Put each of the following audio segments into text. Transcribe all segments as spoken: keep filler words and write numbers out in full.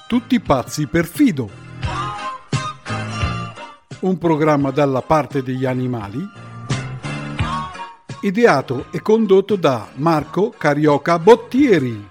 Tutti pazzi per Fido. Un programma dalla parte degli animali, ideato e condotto da Marco Carioca Bottieri.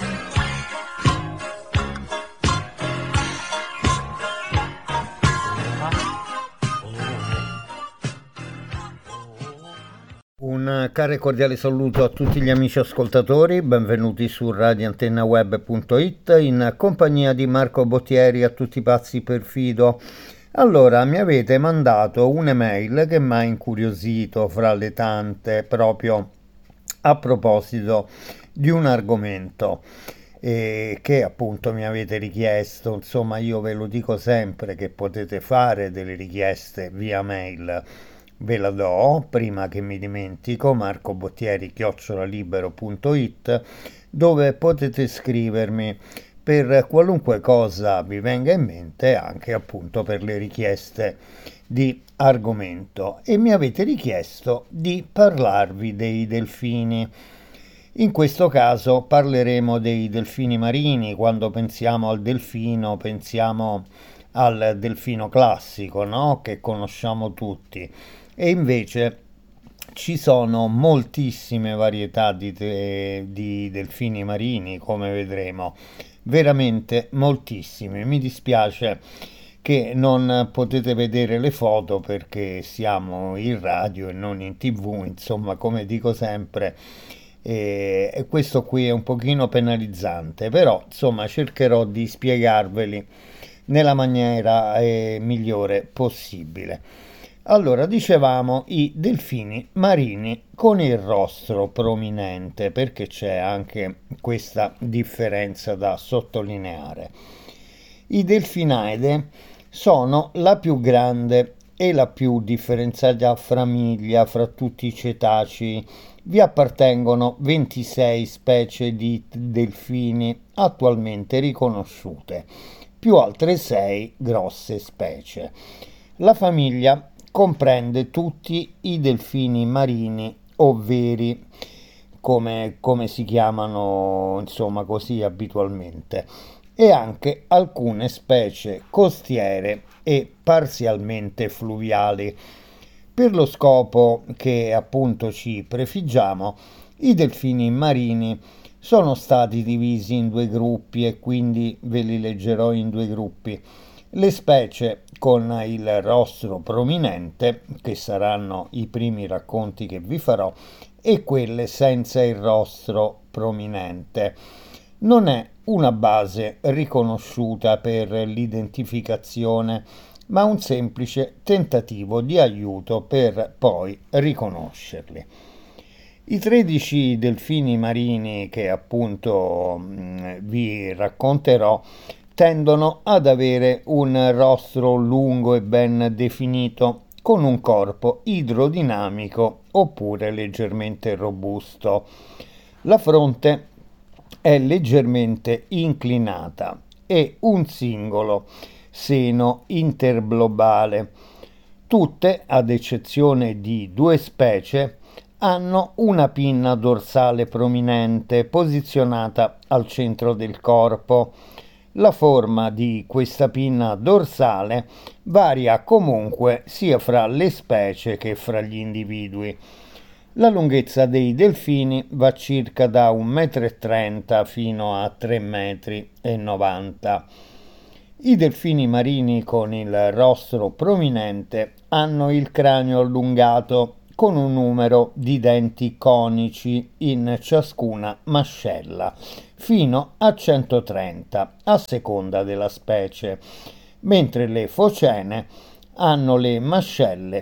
Un caro e cordiale saluto a tutti gli amici ascoltatori, benvenuti su radio antenna web punto it in compagnia di Marco Bottieri, a tutti pazzi per Fido. Allora, mi avete mandato un'email che mi ha incuriosito fra le tante, proprio a proposito di un argomento eh, che appunto mi avete richiesto. Insomma, io ve lo dico sempre che potete fare delle richieste via mail. Ve la do prima che mi dimentico: marcobottieri chiocciola libero punto it, dove potete scrivermi per qualunque cosa vi venga in mente, anche appunto per le richieste di argomento. E mi avete richiesto di parlarvi dei delfini. In questo caso parleremo dei delfini marini. Quando pensiamo al delfino pensiamo al delfino classico, no? Che conosciamo tutti. E invece ci sono moltissime varietà di, te, di delfini marini, come vedremo, veramente moltissime. Mi dispiace che non potete vedere le foto perché siamo in radio e non in tv, insomma, come dico sempre, e, e questo qui è un pochino penalizzante, però insomma cercherò di spiegarveli nella maniera eh, migliore possibile. Allora, dicevamo i delfini marini con il rostro prominente, perché c'è anche questa differenza da sottolineare. I delfinaide sono la più grande e la più differenziata famiglia fra tutti i cetacei. Vi appartengono ventisei specie di delfini attualmente riconosciute, più altre sei grosse specie. La famiglia comprende tutti i delfini marini o veri, come, come si chiamano insomma così abitualmente, e anche alcune specie costiere e parzialmente fluviali. Per lo scopo che appunto ci prefiggiamo, i delfini marini sono stati divisi in due gruppi e quindi ve li leggerò in due gruppi. Le specie con il rostro prominente, che saranno i primi racconti che vi farò, e quelle senza il rostro prominente. Non è una base riconosciuta per l'identificazione, ma un semplice tentativo di aiuto per poi riconoscerli. I tredici delfini marini che appunto mh, vi racconterò tendono ad avere un rostro lungo e ben definito, con un corpo idrodinamico oppure leggermente robusto. La fronte è leggermente inclinata e un singolo seno interglobale. Tutte, ad eccezione di due specie, hanno una pinna dorsale prominente posizionata al centro del corpo. La forma di questa pinna dorsale varia comunque sia fra le specie che fra gli individui. La lunghezza dei delfini va circa da un metro e trenta fino a tre metri e novanta. I delfini marini con il rostro prominente hanno il cranio allungato, con un numero di denti conici in ciascuna mascella, fino a centotrenta, a seconda della specie, mentre le focene hanno le mascelle